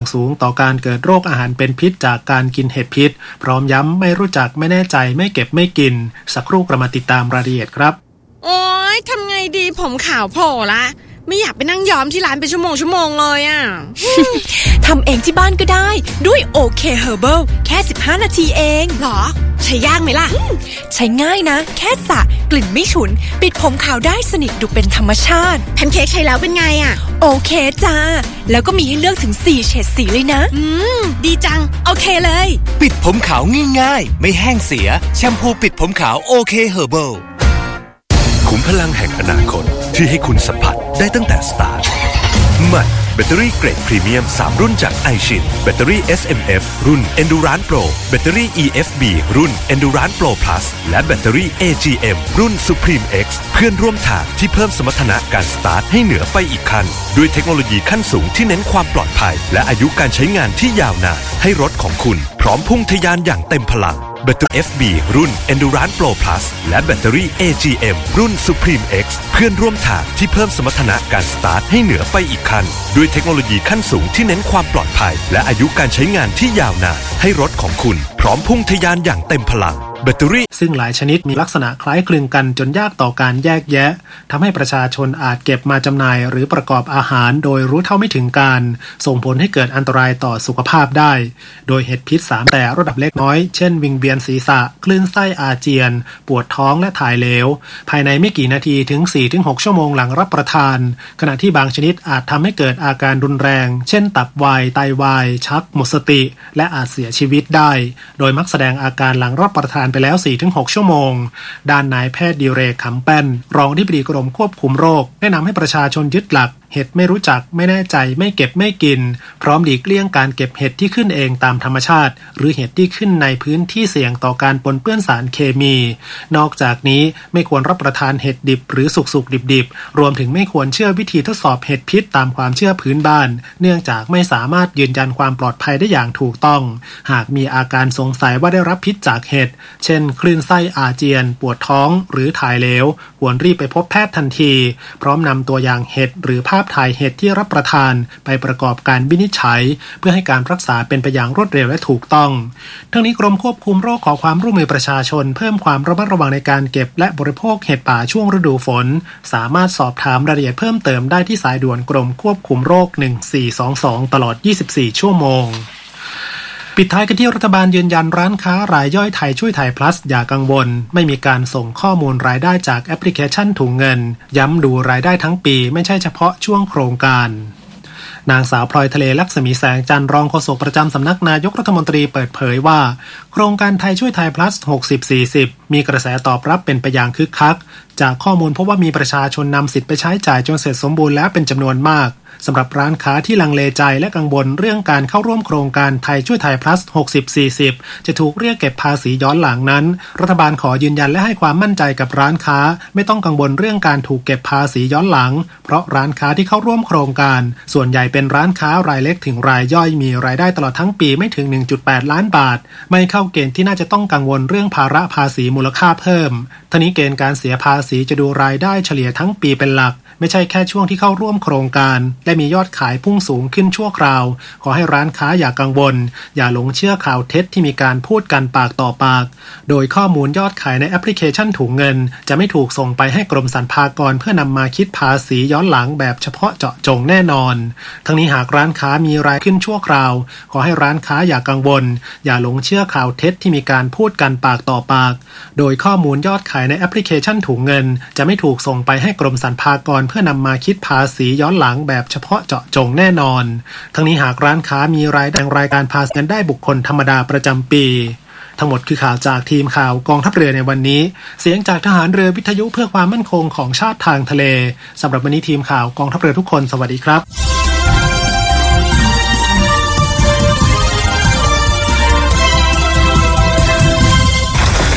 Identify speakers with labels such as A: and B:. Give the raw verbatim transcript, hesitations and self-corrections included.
A: สูงต่อการเกิดโรคอาหารเป็นพิษจากการกินเห็ดพิษพร้อมย้ำไม่รู้จักไม่แน่ใจไม่เก็บไม่กินสักครู่กลับมาติดตามรายละเอียดครับ
B: โอ๊ยทำไงดีผมขาวโผล่ละไม่อยากไปนั่งย้อมที่ร้านเป็นชั่วโมงชั่วโมงเลยอ่ะ
C: ทำเองที่บ้านก็ได้ด้วยโอเคเฮอร์เบิลแค่สิบห้านาทีเอง
B: หรอใช้ยากไหมล่ะ
C: ใช้ง่ายนะแค่สระกลิ่นไม่ฉุนปิดผมขาวได้สนิทดูเป็นธรรมชาติ
B: แพนเค้กใช้แล้วเป็นไงอ่ะ
C: โอเคจ้าแล้วก็มีให้เลือกถึงสี่เฉดสีเลยนะ
B: อืมดีจังโอเคเลย
D: ปิดผมขาวง่ายๆไม่แห้งเสียแชมพูปิดผมขาวโอเคเฮอร์เบิลขุมพลังแห่งอนาคตที่ให้คุณสัมผัสได้ตั้งแต่สตาร์ทใหม่แบตเตอรี่เกรดพรีเมียมสามรุ่นจาก iShin แบตเตอรี่ เอส เอ็ม เอฟ รุ่น Endurance Pro แบตเตอรี่ อี เอฟ บี รุ่น Endurance Pro Plus และแบตเตอรี่ เอ จี เอ็ม รุ่น Supreme X เพื่อนร่วมทางที่เพิ่มสมรรถนะการสตาร์ทให้เหนือไปอีกขั้นด้วยเทคโนโลยีขั้นสูงที่เน้นความปลอดภัยและอายุการใช้งานที่ยาวนานให้รถของคุณพร้อมพุ่งทะยานอย่างเต็มพลังแบตเตอรี่ เอฟ บี รุ่น Endurance Pro Plus และแบตเตอรี่ เอ จี เอ็ม รุ่น Supreme X เพื่อนร่วมทางที่เพิ่มสมรรถนะการสตาร์ทให้เหนือไปอีกขั้นด้วยเทคโนโลยีขั้นสูงที่เน้นความปลอดภัยและอายุการใช้งานที่ยาวนานให้รถของคุณพร้อมพุ่งทะยานอย่างเต็มพลังแบตเตอรี่
A: ซึ่งหลายชนิดมีลักษณะคล้ายคลึงกันจนยากต่อการแยกแยะทำให้ประชาชนอาจเก็บมาจำหน่ายหรือประกอบอาหารโดยรู้เท่าไม่ถึงการส่งผลให้เกิดอันตรายต่อสุขภาพได้โดยเห็ดพิษสามแต่ระดับเล็กน้อยเช่นวิงเวียนศีรษะคลื่นไส้อาเจียนปวดท้องและถ่ายเหลวภายในไม่กี่นาทีถึง สี่ถึงหก ชั่วโมงหลังรับประทานขณะที่บางชนิดอาจทำให้เกิดอาการรุนแรงเช่นตับวายไตวายชักหมดสติและอาจเสียชีวิตได้โดยมักแสดงอาการหลังรับประทานไปแล้ว สี่ถึงหก ชั่วโมงด้านนายแพทย์ดิเรกขำแป้นรองอธิบดีกรมควบคุมโรคแนะนำให้ประชาชนยึดหลักเห็ดไม่รู้จักไม่แน่ใจไม่เก็บไม่กินพร้อมหลีกเลี่ยงการเก็บเห็ดที่ขึ้นเองตามธรรมชาติหรือเห็ดที่ขึ้นในพื้นที่เสี่ยงต่อการปนเปื้อนสารเคมีนอกจากนี้ไม่ควรรับประทานเห็ดดิบหรือสุกๆดิบๆรวมถึงไม่ควรเชื่อวิธีทดสอบเห็ดพิษตามความเชื่อพื้นบ้านเนื่องจากไม่สามารถยืนยันความปลอดภัยได้อย่างถูกต้องหากมีอาการสงสัยว่าได้รับพิษจากเห็ดเช่นคลื่นไส้อาเจียนปวดท้องหรือถ่ายเหลวควรรีบไปพบแพทย์ทันทีพร้อมนำตัวอย่างเห็ดหรือภาพถ่ายเห็ดที่รับประทานไปประกอบการวินิจฉัยเพื่อให้การรักษาเป็นไปอย่างรวดเร็วและถูกต้องทั้งนี้กรมควบคุมโรคขอความร่วมมือประชาชนเพิ่มความระมัดระวังในการเก็บและบริโภคเห็ดป่าช่วงฤดูฝนสามารถสอบถามรายละเอียดเพิ่มเติมได้ที่สายด่วนกรมควบคุมโรคหนึ่งสี่สองสองตลอดยี่สิบสี่ชั่วโมงปิดท้ายกันที่รัฐบาลยืนยันร้านค้ารายย่อยไทยช่วยไทย plus อย่ากังวลไม่มีการส่งข้อมูลรายได้จากแอปพลิเคชันถุงเงินย้ำดูรายได้ทั้งปีไม่ใช่เฉพาะช่วงโครงการนางสาวพลอยทะเลลักษมีแสงจันทร์รองโฆษกประจำสำนักนายกรัฐมนตรีเปิดเผยว่าโครงการไทยช่วยไทย plus หกสิบ สี่สิบมีกระแสตอบรับเป็นไปอย่างคึกคักจากข้อมูลพบว่ามีประชาชนนำสิทธิ์ไปใช้จ่ายจนเสร็จสมบูรณ์แล้วเป็นจำนวนมากสำหรับร้านค้าที่ลังเลใจและกังวลเรื่องการเข้าร่วมโครงการไทยช่วยไทย plus หกสิบ สี่สิบจะถูกเรียกเก็บภาษีย้อนหลังนั้นรัฐบาลขอยืนยันและให้ความมั่นใจกับร้านค้าไม่ต้องกังวลเรื่องการถูกเก็บภาษีย้อนหลังเพราะร้านค้าที่เข้าร่วมโครงการส่วนใหญ่เป็นร้านค้ารายเล็กถึงรายย่อยมีรายได้ตลอดทั้งปีไม่ถึง หนึ่งจุดแปด ล้านบาทไม่เข้าเกณฑ์ที่น่าจะต้องกังวลเรื่องภาระภาษีมูลค่าเพิ่มทั้งนี้เกณฑ์การเสียภาษีจะดูรายได้เฉลี่ยทั้งปีเป็นหลักไม่ใช่แค่ช่วงที่เข้าร่วมโครงการและมียอดขายพุ่งสูงขึ้นชั่วคราวขอให้ร้านค้าอย่ากังวลอย่าหลงเชื่อข่าวเท็จที่มีการพูดกันปากต่อปากโดยข้อมูลยอดขายในแอปพลิเคชันถุงเงินจะไม่ถูกส่งไปให้กรมสรรพากรเพื่อนำมาคิดภาษีย้อนหลังแบบเฉพาะเจาะจงแน่นอนทั้งนี้หากร้านค้ามีรายขึ้นชั่วคราวขอให้ร้านค้าอย่ากังวลอย่าหลงเชื่อข่าวเท็จที่มีการพูดกันปากต่อปากโดยข้อมูลยอดขายในแอปพลิเคชันถุงเงินจะไม่ถูกส่งไปให้กรมสรรพากรเพื่อนำมาคิดภาษีย้อนหลังแบบเฉพาะเจาะจงแน่นอนทั้งนี้หากร้านค้ามีรายได้รายการภาษีเงินได้บุคคลธรรมดาประจำปีทั้งหมดคือข่าวจากทีมข่าวกองทัพเรือในวันนี้เสียงจากทหารเรือวิทยุเพื่อความมั่นคงของชาติทางทะเลสำหรับวันนี้ทีมข่าวกองทัพเรือทุกคนสวัสดีครับ